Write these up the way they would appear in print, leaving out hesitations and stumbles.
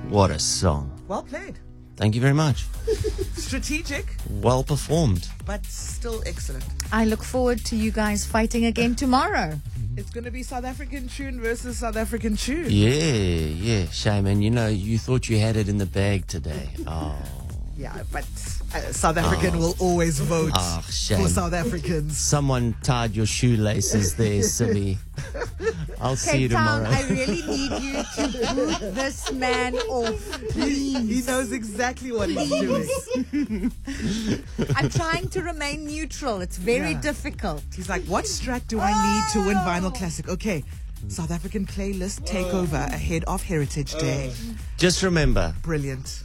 What a song. Well played. Thank you very much. Strategic, Well performed. but still excellent. I look forward to you guys fighting again tomorrow. It's going to be South African tune versus South African tune. Yeah. Shame, and you thought you had it in the bag today. Oh. Yeah, but South African will always vote shame. for South Africans. Someone tied your shoelaces there, silly. I'll see you Cape Town, tomorrow. I really need you to boot this man off, please. He knows exactly what he's doing. I'm trying to remain neutral. It's very Yeah. difficult. He's like, what strat do I need to win Vinyl Classic? Okay, South African playlist takeover ahead of Heritage Day. Just remember, Brilliant.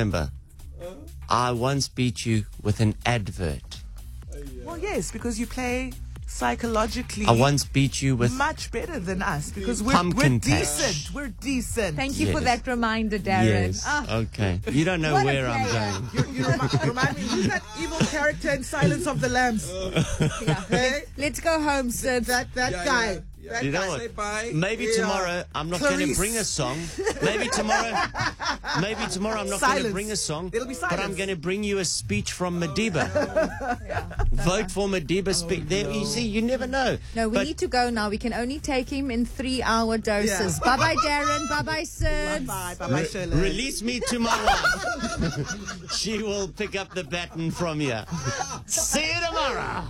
I once beat you with an advert. Well, yes, because you play psychologically I once beat you with... much better than us because we're Pumpkin patch. decent. We're decent. Thank you for Yes. that reminder, Darren. Yes. Ah, Okay. You don't know what a where I'm player. going. You remind me, who's that evil character in Silence of the Lambs? yeah. Hey? Let's go home, Sid. That guy. That You know guy. what? Say bye. Maybe Yeah. tomorrow I'm not going to Clarice. bring a song. Maybe tomorrow I'm not going to Silence. bring a song. It'll be but I'm silence. going to bring you a speech from Madiba. Vote for Madiba. There, you see, you never know. No, we But need to go now. We can only take him in 3-hour doses. Yeah. Bye-bye, Darren. Bye-bye, Sid. Bye, Shirley. Release me to my wife. She will pick up the baton from you. See you tomorrow.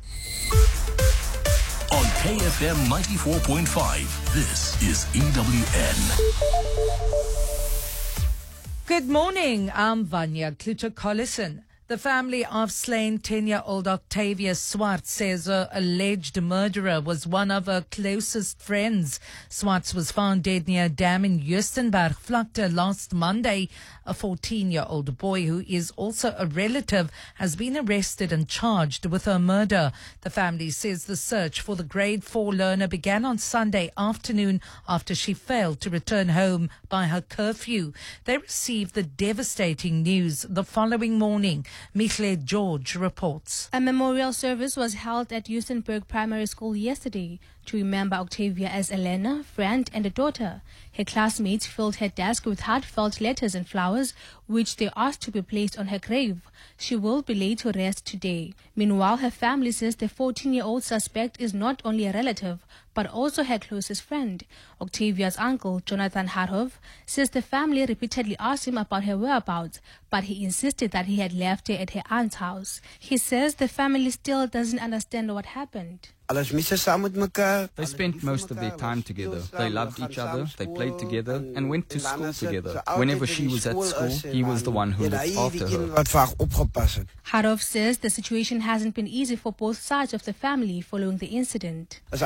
On KFM 94.5, this is EWN. Good morning. I'm Vanya Kluter-Collison. The family of slain 10-year-old Octavia Swart says her alleged murderer was one of her closest friends. Swart was found dead near a dam in Justenberg, Vlakte, last Monday. A 14-year-old boy who is also a relative has been arrested and charged with her murder. The family says the search for the grade 4 learner began on Sunday afternoon after she failed to return home by her curfew. They received the devastating news the following morning. Michle George reports. A memorial service was held at Justenberg Primary School yesterday to remember Octavia as Elena, friend and a daughter. Her classmates filled her desk with heartfelt letters and flowers, which they asked to be placed on her grave. She will be laid to rest today. Meanwhile, her family says the 14-year-old suspect is not only a relative, but also her closest friend. Octavia's uncle, Jonathan Harhov, says the family repeatedly asked him about her whereabouts, but he insisted that he had left her at her aunt's house. He says the family still doesn't understand what happened. They spent most of their time together. They loved each other, they played together, and went to school together. Whenever she was at school, he was the one who looked after her. Harov says the situation hasn't been easy for both sides of the family following the incident. It's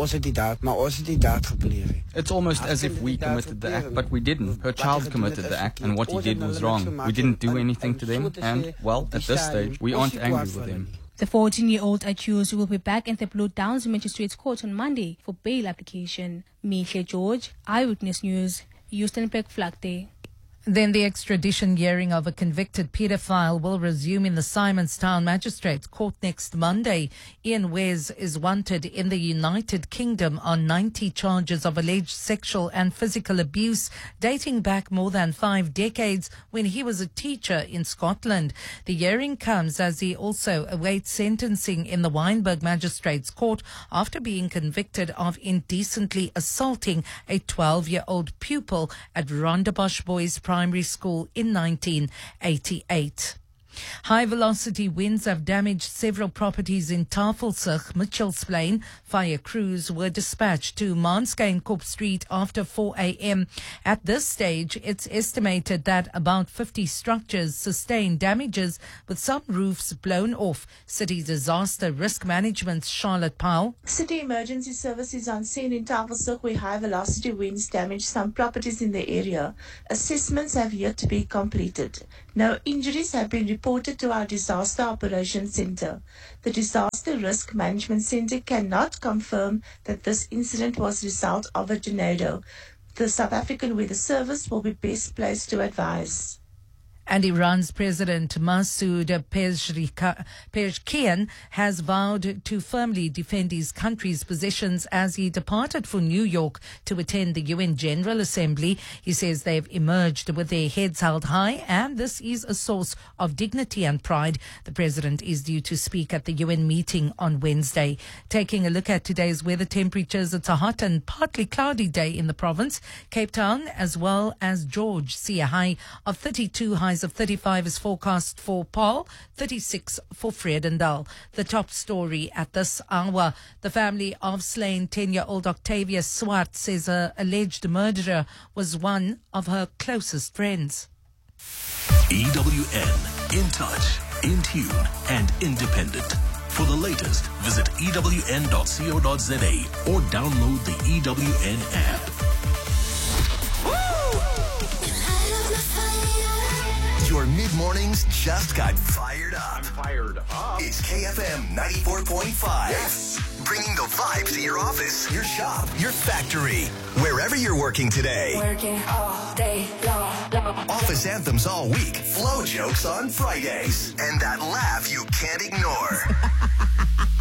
almost as if we committed the act, but we didn't. Her child committed the act, and what he did was wrong. We didn't do anything to them, and, well, at this stage, we aren't angry with them. The 14-year-old accused will be back at the Blue Downs Magistrates Court on Monday for bail application. Michle George, Eyewitness News, Justenberg Vlakte. Then the extradition hearing of a convicted paedophile will resume in the Simonstown Magistrates Court next Monday. Ian Wes is wanted in the United Kingdom on 90 charges of alleged sexual and physical abuse dating back more than 5 decades when he was a teacher in Scotland. The hearing comes as he also awaits sentencing in the Wynberg Magistrates Court after being convicted of indecently assaulting a 12-year-old pupil at Rondebosch Boys Primary School in 1988. High-velocity winds have damaged several properties in Tafelsig, Mitchellsplein. Fire crews were dispatched to Manskeinkop Street after 4 a.m. At this stage, it's estimated that about 50 structures sustained damages, with some roofs blown off. City Disaster Risk Management's Charlotte Powell. City Emergency Services on scene in Tafelsig where high-velocity winds damaged some properties in the area. Assessments have yet to be completed. No injuries have been reported to our Disaster Operations Centre. The Disaster Risk Management Centre cannot confirm that this incident was the result of a tornado. The South African Weather Service will be best placed to advise. And Iran's President Masoud Pezeshkian has vowed to firmly defend his country's positions as he departed for New York to attend the UN General Assembly. He says they've emerged with their heads held high, and this is a source of dignity and pride. The president is due to speak at the UN meeting on Wednesday. Taking a look at today's weather temperatures, it's a hot and partly cloudy day in the province. Cape Town as well as George see a high of 32, highs of 35 is forecast for Paul, 36 for Vredendal. The top story at this hour: the family of slain 10-year-old Octavia Swart says a alleged murderer was one of her closest friends. EWN, in touch, in tune, and independent. For the latest, visit ewn.co.za or download the EWN app. Your mid-mornings just got fired up. It's KFM 94.5. Yes. Bringing the vibes to your office, your shop, your factory, wherever you're working today. Working all day long. Office anthems all week, flow jokes on Fridays, and that laugh you can't ignore.